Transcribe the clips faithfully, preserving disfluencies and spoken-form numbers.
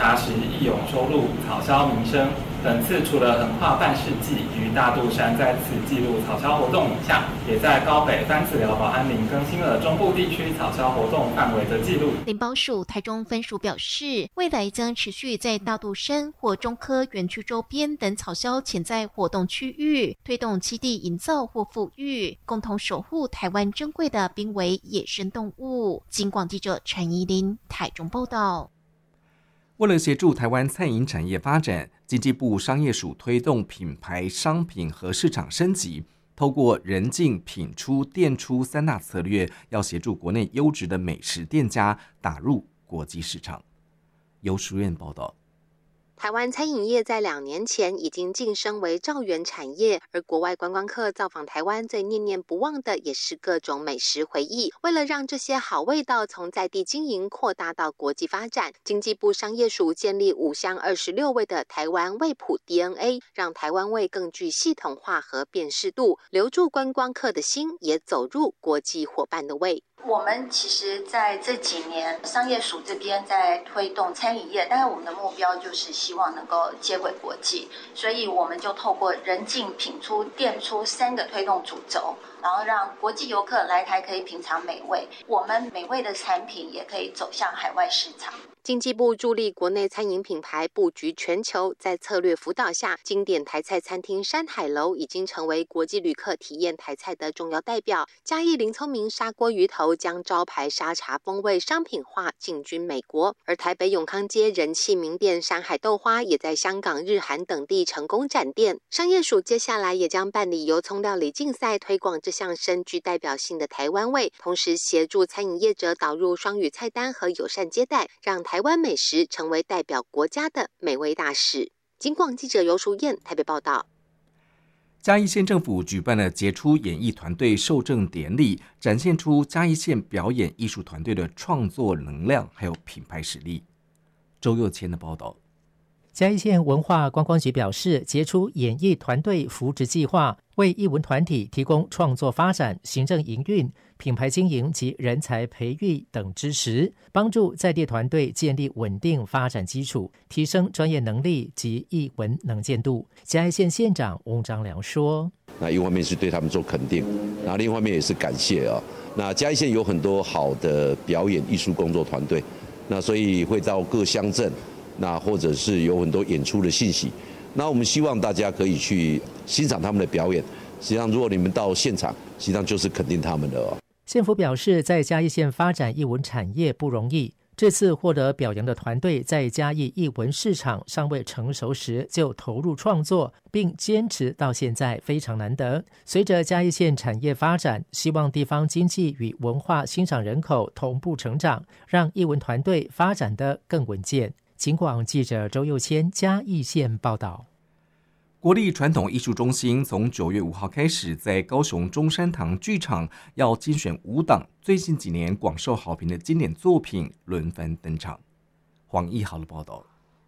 察时义勇收录草鸮名声。本次除了横跨半世纪，与大肚山再次记录草鸮活动影像，也在高北番子寮保安林更新了中部地区草鸮活动范围的记录。 林保署台中分署表示，未来将持续在大肚山或中科园区周边等草鸮潜在活动区域，推动栖地营造或复育，共同守护台湾珍贵的濒危野生动物。警广记者陈怡琳台中报道。 为了协助台湾餐饮产业发展，经济部商业署推动品牌商品和市场升级，透过人进品出店出三大策略，要协助国内优质的美食店家打入国际市场。由书院报道。 台湾餐饮业在两年前已经晋升为兆元产业，而国外观光客造访台湾最念念不忘的也是各种美食回忆。为了让这些好味道从在地经营扩大到国际发展，经济部商业署建立五项二十六位的台湾味谱 D N A， 让台湾味更具系统化和辨识度，留住观光客的心，也走入国际伙伴的胃。 我们其实在这几年商业署这边在推动餐饮业，但是我们的目标就是希望能够接轨国际，所以我们就透过人进品出店出三个推动主轴，然后让国际游客来台可以品尝美味，我们美味的产品也可以走向海外市场。 经济部助力国内餐饮品牌布局全球，在策略辅导下，经典台菜餐厅山海楼已经成为国际旅客体验台菜的重要代表。嘉义林聪明砂锅鱼头将招牌沙茶风味商品化进军美国，而台北永康街人气名店山海豆花也在香港、日韩等地成功展店。商业署接下来也将办理油葱料理竞赛，推广这项深具代表性的台湾味，同时协助餐饮业者导入双语菜单和友善接待，让台湾美食成为代表国家的美味大使。警广记者尤淑燕台北报道。 嘉义县政府举办了杰出演艺团队授证典礼，展现出嘉义县表演艺术团队的创作能量还有品牌实力。周佑谦的报道。 嘉义县文化观光局表示，杰出演艺团队扶植计划为艺文团体提供创作发展、行政营运、品牌经营及人才培育等支持，帮助在地团队建立稳定发展基础，提升专业能力及艺文能见度。嘉义县县长翁章良说：“ 那一方面是对他们做肯定，然后另一方面也是感谢啊。那嘉义县有很多好的表演艺术工作团队，那所以会到各乡镇。”那或者是有很多演出的信息，那我们希望大家可以去欣赏他们的表演。实际上，如果你们到现场，实际上就是肯定他们的哦。 县府表示，在嘉义县发展艺文产业不容易。这次获得表扬的团队在嘉义艺文市场尚未成熟时就投入创作，并坚持到现在，非常难得。随着嘉义县产业发展，希望地方经济与文化欣赏人口同步成长，让艺文团队发展得更稳健。警广记者周佑谦嘉义县报道。 国立传统艺术中心从九月五号开始，在高雄中山堂剧场要精选五档最近几年广受好评的经典作品轮番登场。黄义豪的报道。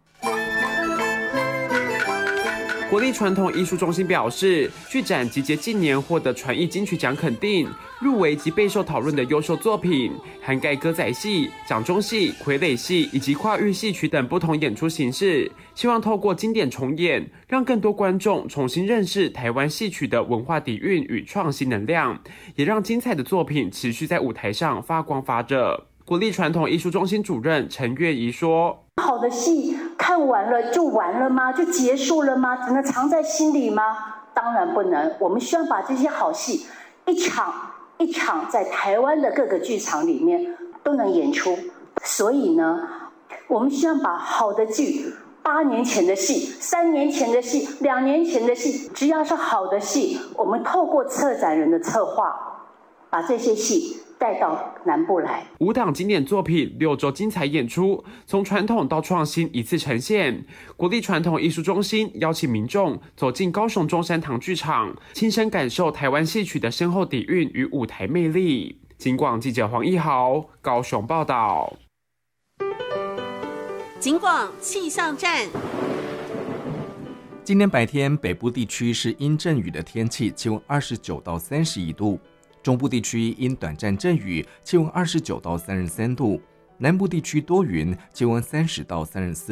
国立传统艺术中心表示，剧展集结近年获得传艺金曲奖肯定、入围及备受讨论的优秀作品，涵盖歌仔戏、掌中戏、傀儡戏以及跨域戏曲等不同演出形式，希望透过经典重演，让更多观众重新认识台湾戏曲的文化底蕴与创新能量，也让精彩的作品持续在舞台上发光发热。国立传统艺术中心主任陈月怡说：“ 好的戏看完了就完了吗？就结束了吗？只能藏在心里吗？当然不能。我们希望把这些好戏一场一场在台湾的各个剧场里面都能演出。所以呢，我们希望把好的剧，八年前的戏、三年前的戏、两年前的戏，只要是好的戏，我们透过策展人的策划，把这些戏带到南部来。 五档经典作品，六周精彩演出，从传统到创新一次呈现。国立传统艺术中心邀请民众走进高雄中山堂剧场，亲身感受台湾戏曲的深厚底蕴与舞台魅力。警广记者黄义豪高雄报道。 警广气象站。 今天白天北部地区是阴阵雨的天气，气温二十九到三十一度。中部地区因短暂阵雨，气温二十九到三十三度；南部地区多云，气温三十到三十四